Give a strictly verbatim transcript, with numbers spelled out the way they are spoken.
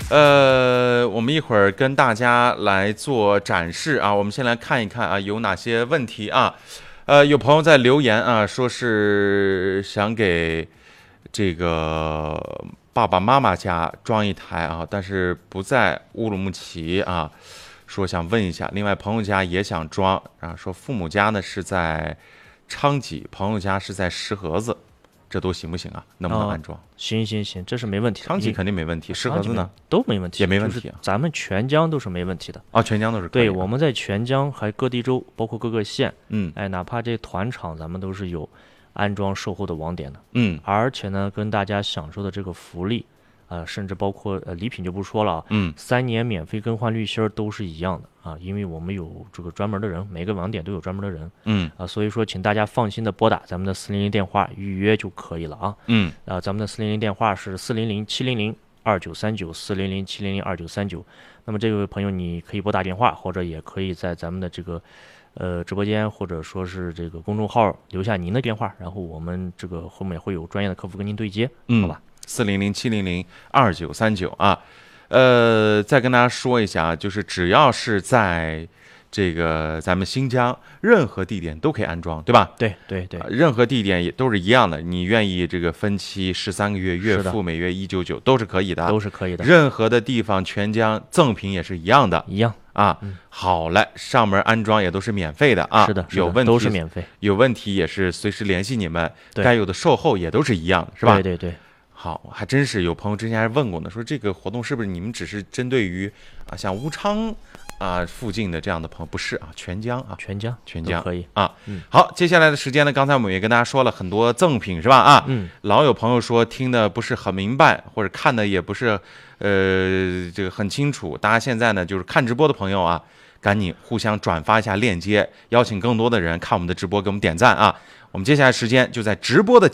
呃，我们一会儿跟大家来做展示啊，我们先来看一看啊，有哪些问题啊？呃，有朋友在留言啊，说是想给这个爸爸妈妈家装一台啊，但是不在乌鲁木齐啊，说想问一下。另外，朋友家也想装啊，说父母家呢是在昌吉，朋友家是在石河子，这都行不行啊？能不能安装？ 哦、行行行，这是没问题的。 昌吉肯定没问题，石河子呢都没问题， 也没问题啊。 咱们全疆都是没问题的啊，全疆都是可以对，我们在全疆还各地州，包括各个县， 嗯， 哎，哪怕这团场，咱们都是有安装售后的网点的， 嗯， 而且呢，跟大家享受的这个福利。呃，甚至包括呃礼品就不说了啊， 嗯， 三年免费更换滤芯都是一样的啊，因为我们有这个专门的人，每个网点都有专门的人， 嗯啊，所以说请大家放心的拨打咱们的四零零电话预约就可以了啊， 嗯， 啊，咱们的四零零电话是四零零七零零二九三九四零零七零零二九三九，那么这位朋友你可以拨打电话，或者也可以在咱们的这个呃直播间或者说是这个公众号留下您的电话，然后我们这个后面会有专业的客服跟您对接， 嗯， 好吧？ 四零零七零零二九三九啊，呃，再跟大家说一下啊，就是只要是在这个咱们新疆任何地点都可以安装，对吧？ 对对对， 任何地点也都是一样的。你愿意这个分期十三个月，月付每月一九九都是可以的， 都是可以的。 任何的地方全疆赠品也是一样的， 一样啊。 嗯、 好嘞，上门安装也都是免费的啊。 是的， 有问题都是免费， 有问题也是随时联系你们，该有的售后也都是一样的，是吧？ 对对对。 好，还真是有朋友之前还问过呢，说这个活动是不是你们只是针对于啊像乌昌啊附近的这样的朋友？不是啊，全疆啊， 全疆全疆可以啊。 嗯， 好，接下来的时间呢，刚才我们也跟大家说了很多赠品，是吧？啊， 嗯， 老有朋友说听的不是很明白，或者看的也不是呃这个很清楚。大家现在呢，就是看直播的朋友啊，赶紧互相转发一下链接，邀请更多的人看我们的直播，给我们点赞啊。我们接下来时间就在直播的